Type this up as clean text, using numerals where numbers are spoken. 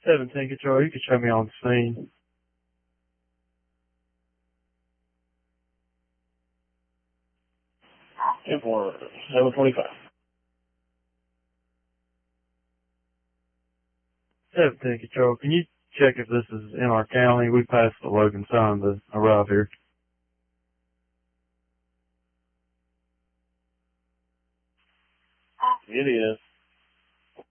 17 Control, you can show me on the scene. And for 725. 17 Control, can you check if this is in our county? We passed the Logan sign to arrive here. It is.